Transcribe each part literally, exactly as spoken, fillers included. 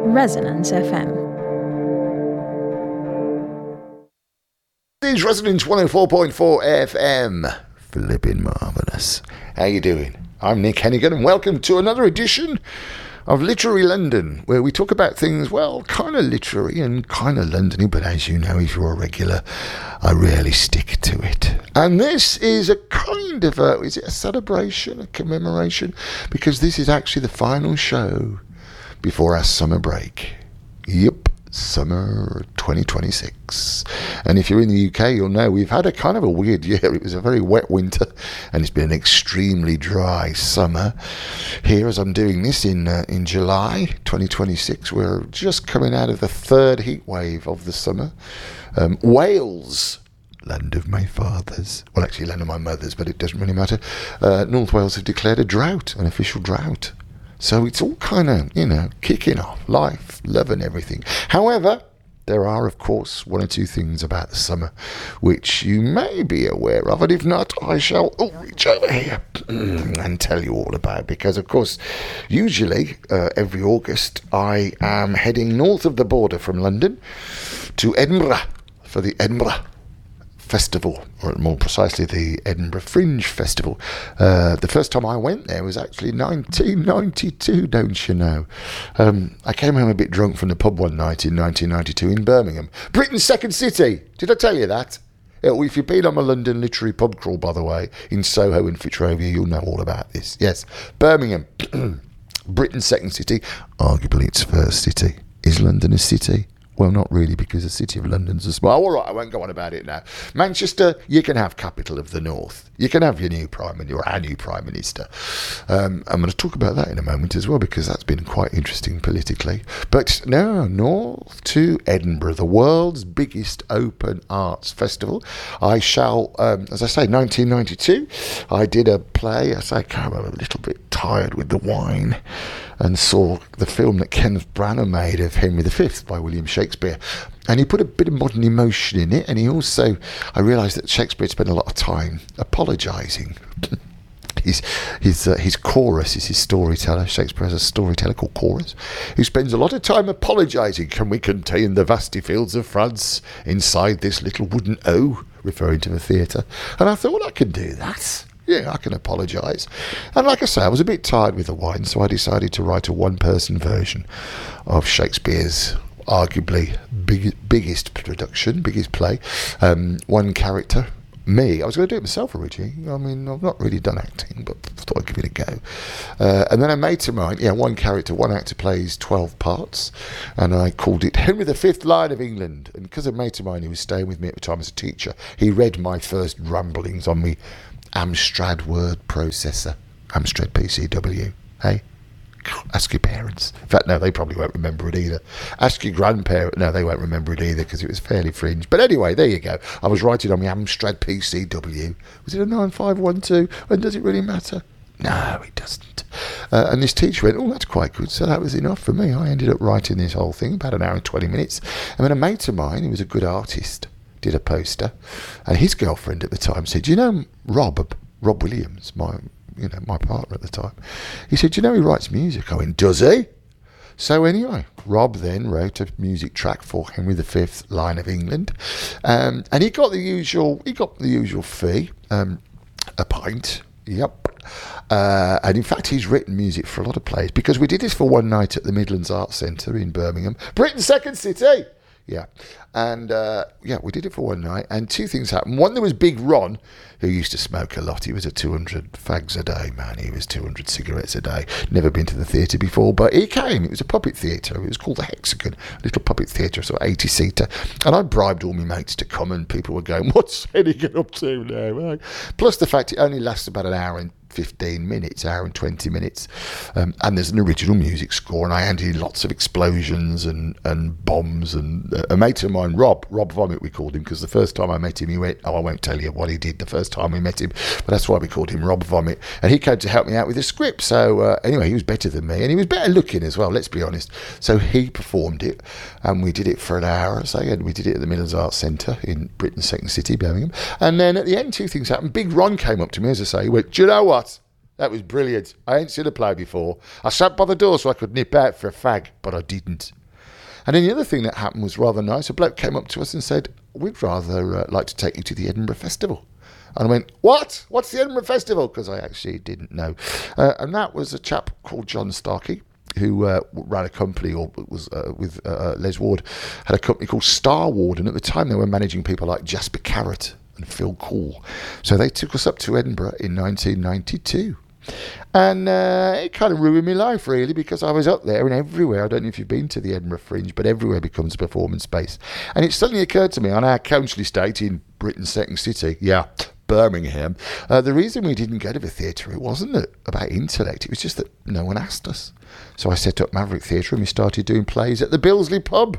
Resonance F M. This is Resonance one oh four point four F M. Flippin' marvellous. How you doing? I'm Nick Hennigan, and welcome to another edition of Literary London, where we talk about things, well, kind of literary and kind of Londony, but as you know, if you're a regular, I rarely stick to it. And this is a kind of a, is it a celebration, a commemoration? Because this is actually the final show before our summer break. Yep, summer twenty twenty-six. And if you're in the U K, you'll know we've had a kind of a weird year. It was a very wet winter, and it's been an extremely dry summer. Here, as I'm doing this in uh, in July twenty twenty-six, we're just coming out of the third heat wave of the summer. Um, Wales, land of my fathers, well, actually land of my mothers, but it doesn't really matter. Uh, North Wales have declared a drought, an official drought. So it's all kind of, you know, kicking off, life, love and everything. However, there are, of course, one or two things about the summer which you may be aware of, and if not, I shall oh, reach over here and tell you all about it, because, of course, usually, uh, every August, I am heading north of the border from London to Edinburgh for the Edinburgh Festival, or more precisely the Edinburgh Fringe Festival. Uh, the first time I went there was actually nineteen ninety-two, don't you know? Um, I came home a bit drunk from the pub one night in nineteen ninety-two in Birmingham, Britain's second city. Did I tell you that? If you've been on a London literary pub crawl, by the way, in Soho and Fitzrovia, you'll know all about this. Yes, Birmingham, Britain's second city, arguably its first city. Is London a city? Well, not really, because the city of London's a small... Oh, all right, I won't go on about it now. Manchester, you can have capital of the north. You can have your new prime minister, or our new prime minister. Um, I'm going to talk about that in a moment as well, because that's been quite interesting politically. But no, north to Edinburgh, the world's biggest open arts festival. I shall, um, as I say, nineteen ninety-two, I did a play. I say, I can't remember, a little bit tired with the wine, and saw the film that Kenneth Branagh made of Henry the Fifth by William Shakespeare. And he put a bit of modern emotion in it, and he also, I realised that Shakespeare spent a lot of time apologising. his his uh, his chorus is his storyteller. Shakespeare has a storyteller called Chorus, who spends a lot of time apologising. Can we contain the vasty fields of France inside this little wooden O? Referring to the theatre. And I thought, well, I can do that. Yeah, I can apologise. And like I say, I was a bit tired with the wine, so I decided to write a one-person version of Shakespeare's arguably big, biggest production, biggest play. Um, one character, me. I was going to do it myself originally. I mean, I've not really done acting, but thought I'd give it a go. Uh, and then a mate of mine, yeah, one character, one actor plays twelve parts, and I called it Henry the Fifth, Lion of England. And because a mate of mine who was staying with me at the time as a teacher, he read my first ramblings on me Amstrad word processor, Amstrad P C W. Hey, ask your parents. In fact, no, they probably won't remember it either. Ask your grandparents. No, they won't remember it either, because it was fairly fringe. But anyway, there you go. I was writing on the Amstrad P C W. Was it a nine five one two? And does it really matter? No, it doesn't. Uh, and this teacher went, oh, that's quite good. So that was enough for me. I ended up writing this whole thing, about an hour and twenty minutes. And then a mate of mine, who was a good artist, did a poster, and his girlfriend at the time said, you know Rob, Rob Williams, my you know, my partner at the time, he said, you know he writes music? I went, does he? So anyway, Rob then wrote a music track for Henry the Fifth, Lion of England, um, and he got the usual he got the usual fee, um, a pint, yep. Uh, and in fact, he's written music for a lot of plays, because we did this for one night at the Midlands Arts Centre in Birmingham, Britain's second city. Yeah, and uh, yeah, we did it for one night, and two things happened. One, there was Big Ron, who used to smoke a lot. He was at two hundred fags a day, man. He was two hundred cigarettes a day. Never been to the theatre before, but he came. It was a puppet theatre. It was called the Hexagon, a little puppet theatre, sort of eighty-seater. And I bribed all my mates to come, and people were going, what's Hennigan up to now? Plus the fact it only lasts about an hour and fifteen minutes, hour and twenty minutes, um, and there's an original music score, and I added lots of explosions and, and bombs, and uh, a mate of mine, Rob, Rob Vomit we called him, because the first time I met him, he went, oh, I won't tell you what he did the first time we met him, but that's why we called him Rob Vomit, and he came to help me out with the script. So uh, anyway, he was better than me, and he was better looking as well, let's be honest. So he performed it, and we did it for an hour, as I said. We did it at the Midlands Arts Centre in Britain's second city, Birmingham, and then at the end, two things happened. Big Ron came up to me, as I say, he went, do you know what? That was brilliant. I ain't seen a play before. I sat by the door so I could nip out for a fag, but I didn't. And then the other thing that happened was rather nice. A bloke came up to us and said, we'd rather uh, like to take you to the Edinburgh Festival. And I went, what? What's the Edinburgh Festival? Because I actually didn't know. Uh, and that was a chap called John Starkey, who uh, ran a company, or was uh, with uh, Les Ward, had a company called Star Ward. And at the time they were managing people like Jasper Carrott and Phil Cool. So they took us up to Edinburgh in nineteen ninety-two. And uh, it kind of ruined my life, really, because I was up there and everywhere. I don't know if you've been to the Edinburgh Fringe, but everywhere becomes a performance space. And it suddenly occurred to me on our council estate in Britain's second city, yeah, Birmingham, uh, the reason we didn't go to the theatre, it wasn't that, about intellect, it was just that no one asked us. So I set up Maverick Theatre and we started doing plays at the Billesley Pub.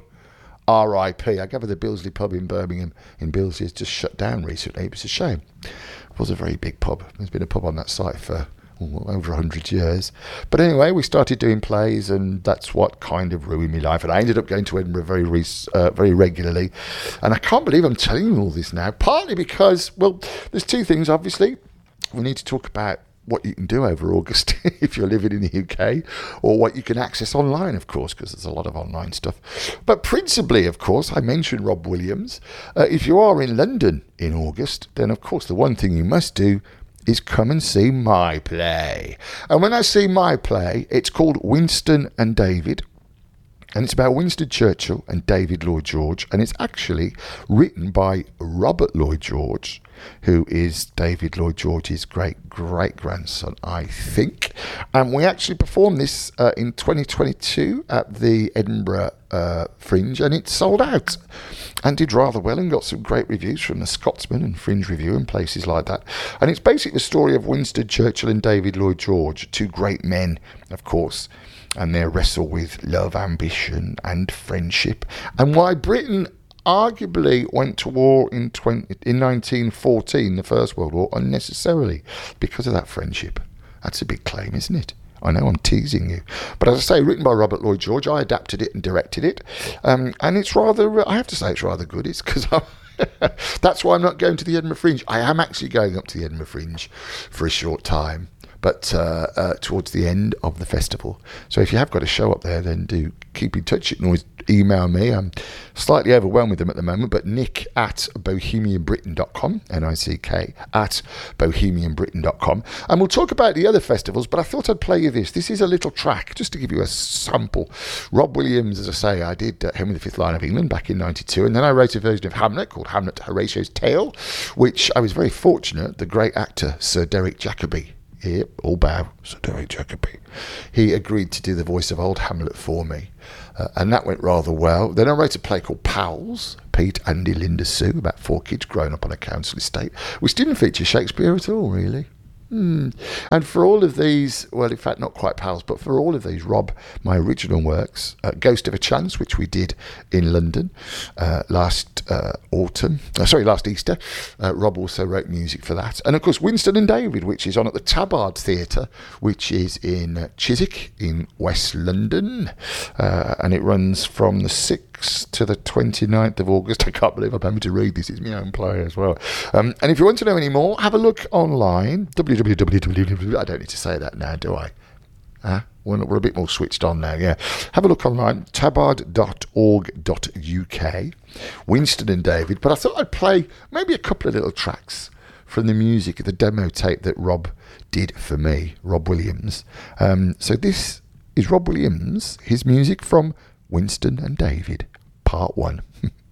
R I P. I gather the Billesley Pub in Birmingham, in Billesley, has just shut down recently. It was a shame. It was a very big pub. There's been a pub on that site for over a hundred years. But anyway, we started doing plays, and that's what kind of ruined my life. And I ended up going to Edinburgh very re- uh, very regularly. And I can't believe I'm telling you all this now, partly because, well, there's two things, obviously. We need to talk about what you can do over August if you're living in the U K, or what you can access online, of course, because there's a lot of online stuff. But principally, of course, I mentioned Rob Williams. Uh, if you are in London in August, then, of course, the one thing you must do is come and see my play. And when I see my play, it's called Winston and David. And it's about Winston Churchill and David Lloyd George. And it's actually written by Robert Lloyd George, who is David Lloyd George's great-great-grandson, I think. And we actually performed this uh, in twenty twenty-two at the Edinburgh uh, Fringe, and it sold out and did rather well and got some great reviews from the Scotsman and Fringe Review and places like that. And it's basically the story of Winston Churchill and David Lloyd George, two great men, of course, and their wrestle with love, ambition and friendship, and why Britain arguably went to war in twenty, in nineteen fourteen, the First World War, unnecessarily because of that friendship. That's a big claim, isn't it? I know I'm teasing you. But as I say, written by Robert Lloyd George, I adapted it and directed it. Um, and it's rather, I have to say it's rather good. It's because I'm that's why I'm not going to the Edinburgh Fringe. I am actually going up to the Edinburgh Fringe for a short time, but uh, uh, towards the end of the festival. So if you have got a show up there, then do keep in touch. You can always email me. I'm slightly overwhelmed with them at the moment, but nick at bohemian britain dot com, N I C K, at bohemian britain dot com. And we'll talk about the other festivals, but I thought I'd play you this. This is a little track, just to give you a sample. Rob Williams, as I say, I did uh, Henry the Fifth Lion of England back in ninety-two, and then I wrote a version of Hamlet called Hamlet Horatio's Tale, which I was very fortunate, the great actor Sir Derek Jacobi, here, all bow, Sir Derek Jacobi, he agreed to do the voice of old Hamlet for me. Uh, and that went rather well. Then I wrote a play called Pals, Pete, Andy, Linda, Sue, about four kids growing up on a council estate, which didn't feature Shakespeare at all, really. Hmm. And for all of these, well, in fact, not quite Pals, but for all of these, Rob, my original works, uh, Ghost of a Chance, which we did in London uh, last uh, autumn, uh, sorry, last Easter. Uh, Rob also wrote music for that. And of course, Winston and David, which is on at the Tabard Theatre, which is in uh, Chiswick in West London. Uh, and it runs from the sixth to the twenty-ninth of August. I can't believe I'm having to read this. It's my own play as well. Um, and if you want to know any more, have a look online. w w w. I don't need to say that now, do I? Huh? We're, we're a bit more switched on now, yeah. Have a look online, tabard dot org dot u k, Winston and David. But I thought I'd play maybe a couple of little tracks from the music, the demo tape that Rob did for me, Rob Williams. Um, so this is Rob Williams, his music from Winston and David, part one.